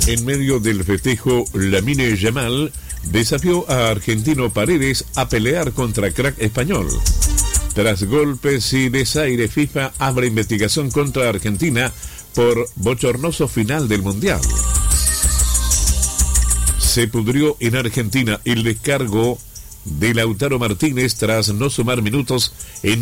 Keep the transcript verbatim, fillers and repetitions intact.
En medio del festejo, Lamine Yamal desafió a Argentino Paredes a pelear contra crack español. Tras golpes y desaire, FIFA abre investigación contra Argentina por bochornoso final del Mundial. Se pudrió en Argentina el descargo de Lautaro Martínez tras no sumar minutos en